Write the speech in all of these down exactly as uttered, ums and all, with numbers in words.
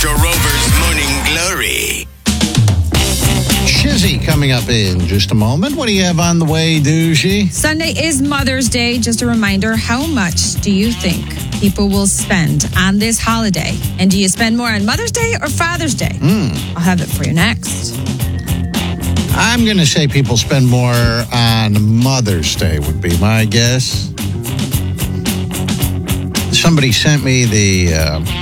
Joe Rover's Morning Glory. Shizzy coming up in just a moment. What do you have on the way, Doogie? Sunday is Mother's Day. Just a reminder, how much do you think people will spend on this holiday? And do you spend more on Mother's Day or Father's Day? Mm. I'll have it for you next. I'm going to say people spend more on Mother's Day would be my guess. Somebody sent me the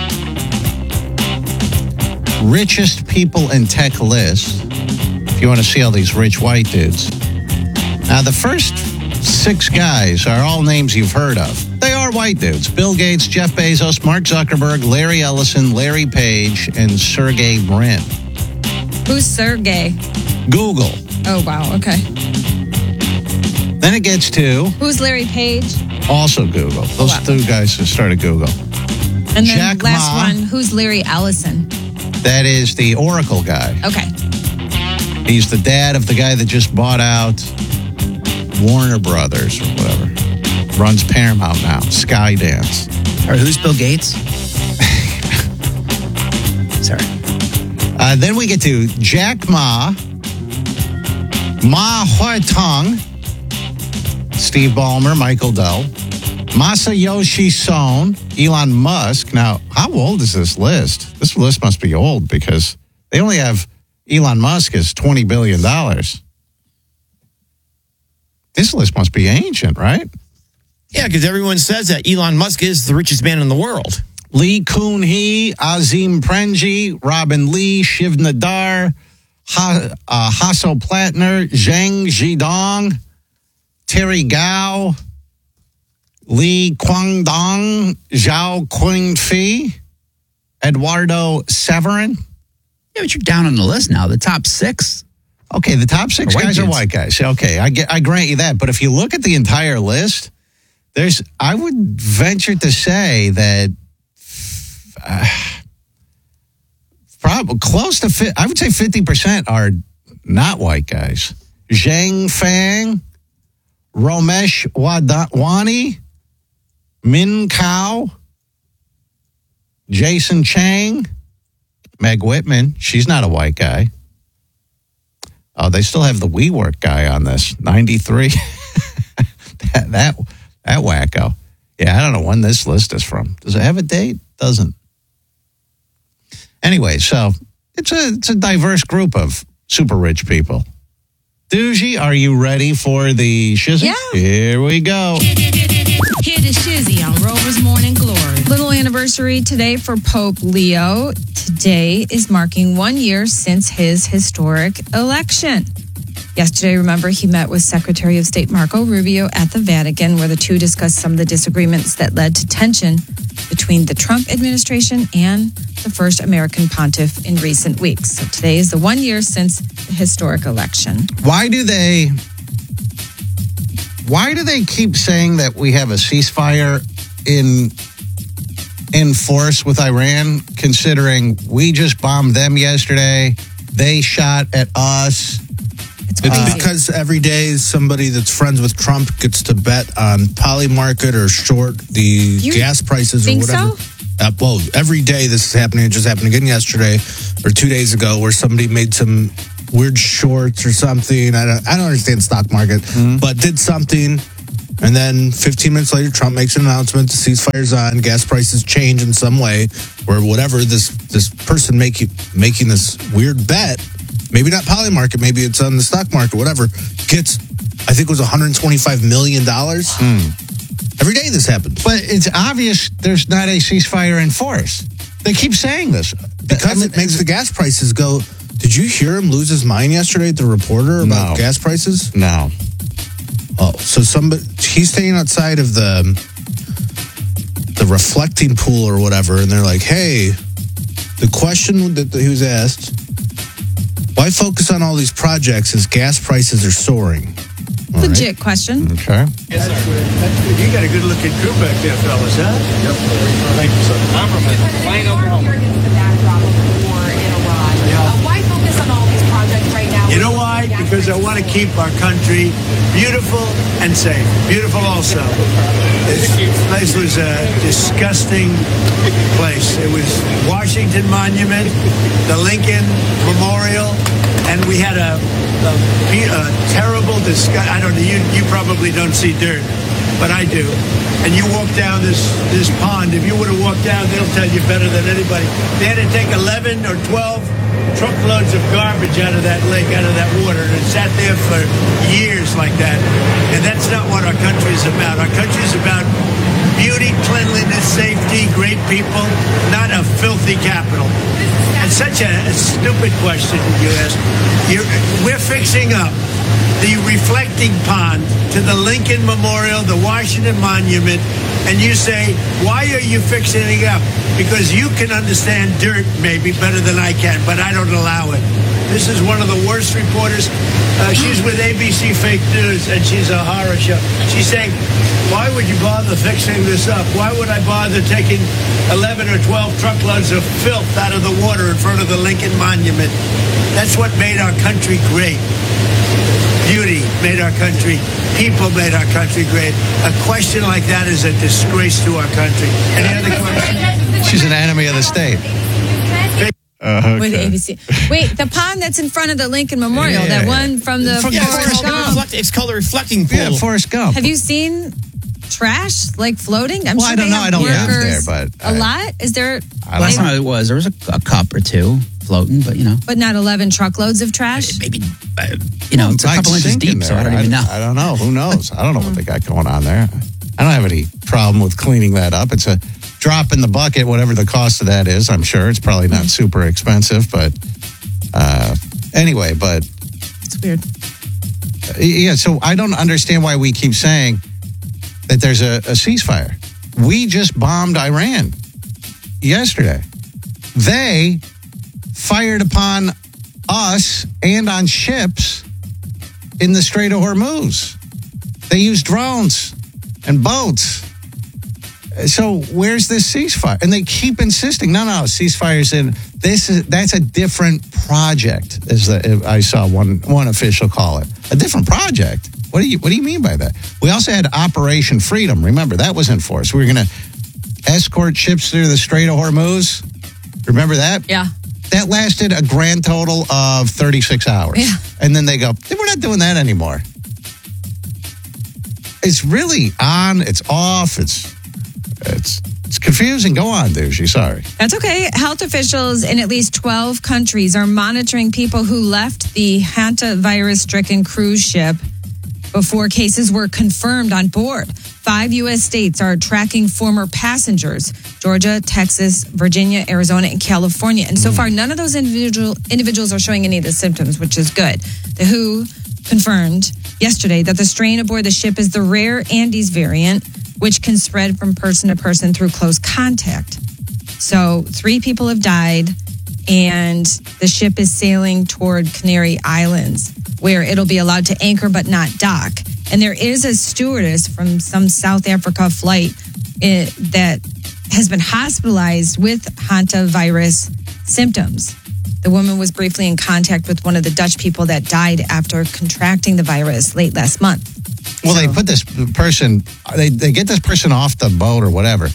uh, richest people in tech list. If you want to see all these rich white dudes. Now, the first six guys are all names you've heard of. They are white dudes. Bill Gates, Jeff Bezos, Mark Zuckerberg, Larry Ellison, Larry Page, and Sergey Brin. Who's Sergey? Google. Oh, wow. Okay. Then it gets to... Who's Larry Page? Also Google. Those wow. two guys that started Google. And then Jack last Ma, one, who's Larry Ellison? That is the Oracle guy. Okay. He's the dad of the guy that just bought out Warner Brothers or whatever. Runs Paramount now. Skydance. All right, who's Bill Gates? Sorry. Uh, then we get to Jack Ma, Ma Huatong, Steve Ballmer, Michael Dell, Masayoshi Son, Elon Musk. Now, how old is this list? This list must be old because they only have Elon Musk is twenty billion dollars. This list must be ancient, right? Yeah, because everyone says that Elon Musk is the richest man in the world. Lee Kun-hee, Azim Premji, Robin Lee, Shiv Nadar, ha, uh, Hasso Plattner, Zhang Zhidong, Terry Gao, Li Guangdong, Zhao Qingfei, Eduardo Severin. Yeah, but you're down on the list now. The top six. Okay, the top six Are white guys dudes. are white guys. Okay, I get, I grant you that. But if you look at the entire list, there's, I would venture to say that uh, probably close to, fi- I would say fifty percent are not white guys. Zhang Fang, Romesh Wadhwani, Min Kao, Jason Chang, Meg Whitman. She's not a white guy. Oh, they still have the WeWork guy on this. ninety-three. that, that that wacko. Yeah, I don't know when this list is from. Does it have a date? Doesn't. Anyway, so it's a it's a diverse group of super rich people. Doogie, are you ready for the shizzy? Yeah. Here we go. Here to Shizzy on Rover's Morning Glory. Little anniversary today for Pope Leo. Today is marking one year since his historic election. Yesterday, remember, he met with Secretary of State Marco Rubio at the Vatican, where the two discussed some of the disagreements that led to tension between the Trump administration and the first American pontiff in recent weeks. So today is the one year since the historic election. Why do they why do they keep saying that we have a ceasefire in in force with Iran, considering we just bombed them yesterday, they shot at us? It's It's crazy. because every day somebody that's friends with Trump gets to bet on Polymarket or short the You gas prices or think whatever. so? Uh, well, every day this is happening. It just happened again yesterday or two days ago where somebody made some weird shorts or something. I don't, I don't understand the stock market, Mm-hmm. but did something. And then fifteen minutes later, Trump makes an announcement, the ceasefire's on, gas prices change in some way, or whatever. This this person make, making this weird bet, maybe not Polymarket, maybe it's on the stock market, whatever, gets, I think it was one hundred twenty-five million dollars. Every day this happens. But it's obvious there's not a ceasefire in force. They keep saying this. Because I mean, it makes the gas prices go. Did you hear him lose his mind yesterday at the reporter about No. gas prices? No. Oh, so somebody, he's staying outside of the the reflecting pool or whatever, and they're like, hey, the question that he was asked, why focus on all these projects as gas prices are soaring? All right. Legit question. Okay. Yes, sir. That's good. You got a good-looking crew back there, fellas, huh? Yep. Thank you, sir. I'm from Plain, Oklahoma. Against the backdrop of the war in Iran. Yeah. Uh, why focus on all these projects right now? You know why? Because I I want to keep our country beautiful and safe. Beautiful also. This place was a disgusting place. It was Washington Monument, the Lincoln Memorial, and we had a, a, a terrible disgust. I don't know, you, you probably don't see dirt, but I do. And you walk down this, this pond, if you would have walked down, they'll tell you better than anybody. They had to take eleven or twelve truckloads of garbage out of that lake, out of that water, and it sat there for years like that. And that's not what our country is about. Our country is about beauty, cleanliness, safety, great people, not a filthy capital. And such a, a stupid question you ask. You're, we're fixing up the reflecting pond to the Lincoln Memorial, the Washington Monument, and you say, why are you fixing it up? Because you can understand dirt maybe better than I can, but I don't allow it. This is one of the worst reporters. Uh, she's with A B C Fake News, and she's a horror show. She's saying, why would you bother fixing this up? Why would I bother taking eleven or twelve truckloads of filth out of the water in front of the Lincoln Monument? That's what made our country great. Beauty made our country. People made our country great. A question like that is a disgrace to our country. Any other questions? She's an enemy of the state. Uh, With okay. A B C. Wait, the pond that's in front of the Lincoln Memorial, Yeah. that one from the From- yeah, it's, Forrest called the Gump. reflect- it's called a reflecting pool. Yeah, Forrest Gump. Have you seen trash like floating? I'm Well, sure I don't they know. have I don't live workers. there, but a I- lot. Is there? I Last don't know. time it was, there was a, a cup or two floating, but you know, But not eleven truckloads of trash. maybe uh, you know, it's a Might couple inches sink in deep, so there. I don't even know. I don't know. Who knows? I don't know what they got going on there. I don't have any problem with cleaning that up. It's a drop in the bucket, whatever the cost of that is. I'm sure it's probably not super expensive, but uh, anyway, but It's weird. yeah, so I don't understand why we keep saying that there's a, a ceasefire. We just bombed Iran yesterday. They fired upon us and on ships in the Strait of Hormuz. They used drones and boats. So where's this ceasefire? And they keep insisting, no, no, ceasefire's in. This is that's a different project, as the, I saw one one official call it. A different project. What do you what do you mean by that? We also had Operation Freedom. Remember, that was in force. We were going to escort ships through the Strait of Hormuz. Remember that? Yeah. That lasted a grand total of thirty-six hours. Yeah. And then they go, we're not doing that anymore. It's really on, it's off, it's it's it's confusing. Go on, Doogie. Sorry. That's okay. Health officials in at least twelve countries are monitoring people who left the hantavirus-stricken cruise ship before cases were confirmed on board. Five U S states are tracking former passengers: Georgia, Texas, Virginia, Arizona, and California. And so far, none of those individual individuals are showing any of the symptoms, which is good. The W H O confirmed yesterday that the strain aboard the ship is the rare Andes variant, which can spread from person to person through close contact. So three people have died, and the ship is sailing toward Canary Islands, where it'll be allowed to anchor but not dock. And there is a stewardess from some South Africa flight eh, that has been hospitalized with hantavirus symptoms. The woman was briefly in contact with one of the Dutch people that died after contracting the virus late last month. Well, So- they put this person, they, they get this person off the boat or whatever.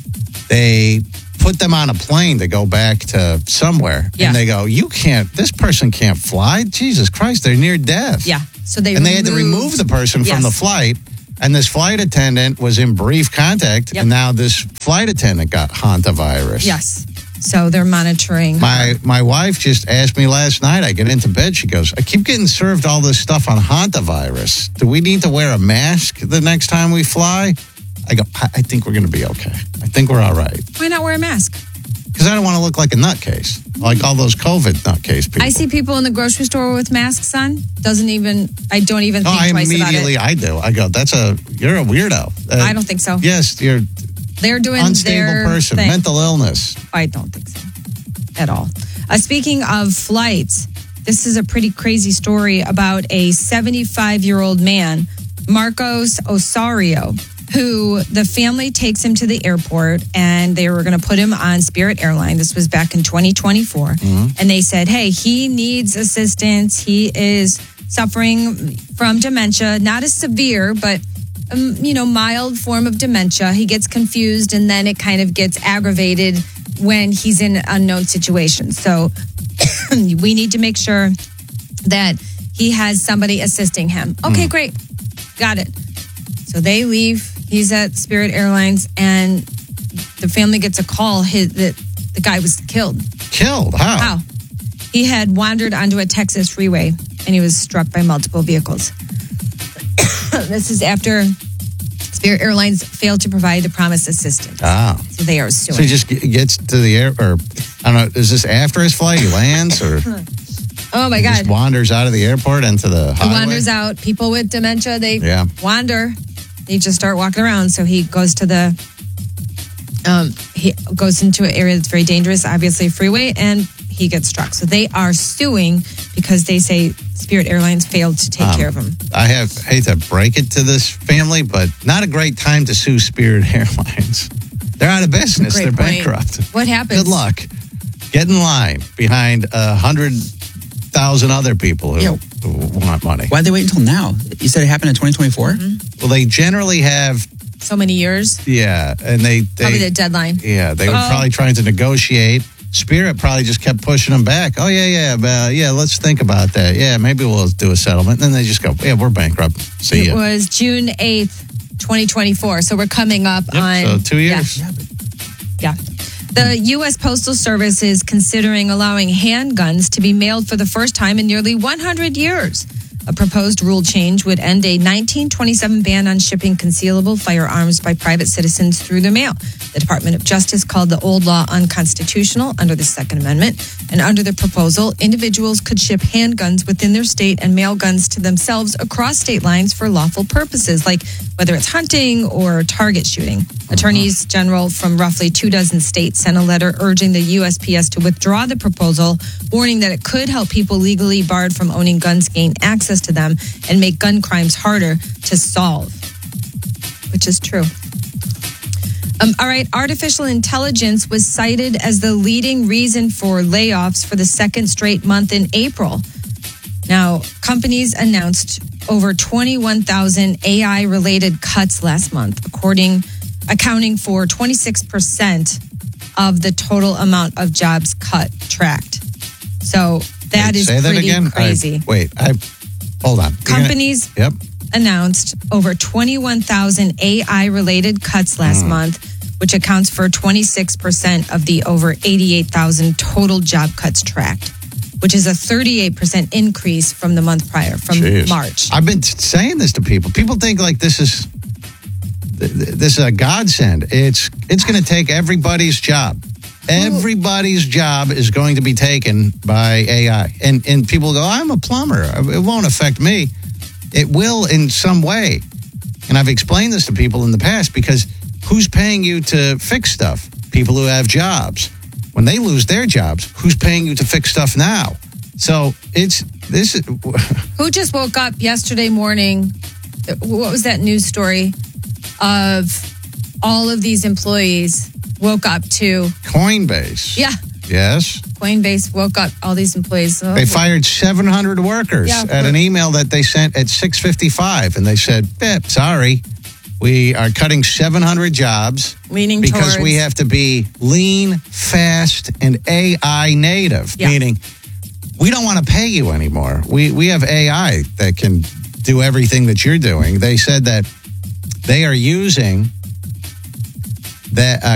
They put them on a plane to go back to somewhere. Yeah. And they go, you can't, this person can't fly. Jesus Christ, they're near death. Yeah. So they And they had to removed- remove the person from Yes. the flight. And this flight attendant was in brief contact. Yep. And now this flight attendant got hantavirus. Yes. So they're monitoring. My my wife just asked me last night. I get into bed. She goes, I keep getting served all this stuff on hantavirus. Do we need to wear a mask the next time we fly? I go, I, I think we're going to be okay. I think we're all right. Why not wear a mask? Because I don't want to look like a nutcase, like all those COVID nutcase people. I see people in the grocery store with masks on. Doesn't even, I don't even No, think I twice about immediately, it. I do. I go, that's a, you're a weirdo. Uh, I don't think so. Yes, you're They're doing unstable their person, thing. mental illness. I don't think so at all. Uh, speaking of flights, this is a pretty crazy story about a seventy-five-year-old man, Marcos Osario, who the family takes him to the airport, and they were going to put him on Spirit Airline. This was back in twenty twenty-four. And they said, hey, he needs assistance. He is suffering from dementia, not as severe, but um, you know, mild form of dementia. He gets confused, and then it kind of gets aggravated when he's in unknown situations. So we need to make sure that he has somebody assisting him. Okay, mm. great. Got it. So they leave. He's at Spirit Airlines, and the family gets a call his, that the guy was killed. Killed? How? How? He had wandered onto a Texas freeway, and he was struck by multiple vehicles. This is after Spirit Airlines failed to provide the promised assistance. Ah. So they are suing. So he just gets to the air, or I don't know, is this after his flight? He lands, or oh my he God, just wanders out of the airport into the highway? He wanders out. People with dementia, they yeah. wander. They just start walking around. So he goes to the, um, he goes into an area that's very dangerous, obviously a freeway, and he gets struck. So they are suing because they say Spirit Airlines failed to take um, care of him. I have hate to break it to this family, but not a great time to sue Spirit Airlines. They're out of business. They're point. bankrupt. What happens? Good luck. Get in line behind a hundred thousand other people who, Yeah. who want money. Why'd they wait until now? You said it happened in twenty twenty-four? Mm-hmm. Well, they generally have, So many years. yeah, and they, they Probably the deadline. yeah, they were Oh. probably trying to negotiate. Spirit probably just kept pushing them back. Oh, yeah, yeah, uh, yeah, let's think about that. Yeah, maybe we'll do a settlement. And then they just go, yeah, we're bankrupt. See It ya. was June eighth, twenty twenty-four. So we're coming up Yep, on... so two years. Yeah. yeah. The U S. Postal Service is considering allowing handguns to be mailed for the first time in nearly one hundred years. A proposed rule change would end a nineteen twenty-seven ban on shipping concealable firearms by private citizens through the mail. The Department of Justice called the old law unconstitutional under the Second Amendment. And under the proposal, individuals could ship handguns within their state and mail guns to themselves across state lines for lawful purposes, like whether it's hunting or target shooting. Attorneys general from roughly two dozen states sent a letter urging the U S P S to withdraw the proposal, warning that it could help people legally barred from owning guns gain access to them and make gun crimes harder to solve, which is true. Um, all right, artificial intelligence was cited as the leading reason for layoffs for the second straight month in April. Now, companies announced over twenty-one thousand A I-related cuts last month, according accounting for twenty-six percent of the total amount of jobs cut tracked. So that Wait, is say that pretty again? crazy. I, wait, I hold on. You're Companies gonna, yep. announced over twenty-one thousand A I-related cuts last Mm. month, which accounts for twenty-six percent of the over eighty-eight thousand total job cuts tracked, which is a thirty-eight percent increase from the month prior, from Jeez. March. I've been t- saying this to people. People think like this is th- th- this is a godsend. It's it's going to take everybody's job. Everybody's job is going to be taken by A I. And and people go, I'm a plumber. It won't affect me. It will in some way. And I've explained this to people in the past because who's paying you to fix stuff? People who have jobs. When they lose their jobs, who's paying you to fix stuff now? So it's this is Who just woke up yesterday morning? What was that news story of all of these employees woke up to? Coinbase. Yeah, Yes. Coinbase woke up all these employees. Oh, They fired seven hundred workers Yeah, at an email that they sent at six fifty-five. And they said, eh, sorry, we are cutting seven hundred jobs leaning because towards, we have to be lean, fast, and A I native. Yeah. Meaning, we don't want to pay you anymore. We, we have A I that can do everything that you're doing. They said that they are using that uh,